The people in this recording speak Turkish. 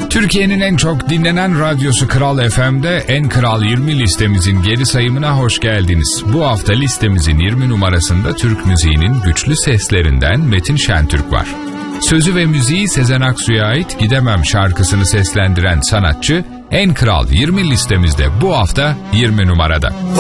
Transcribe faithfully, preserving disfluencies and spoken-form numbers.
Türkiye'nin en çok dinlenen radyosu Kral F M'de En Kral yirmi listemizin geri sayımına hoş geldiniz. Bu hafta listemizin yirmi numarasında Türk müziğinin güçlü seslerinden Metin Şentürk var. Sözü ve müziği Sezen Aksu'ya ait Gidemem şarkısını seslendiren sanatçı En Kral yirmi listemizde bu hafta yirmi numarada.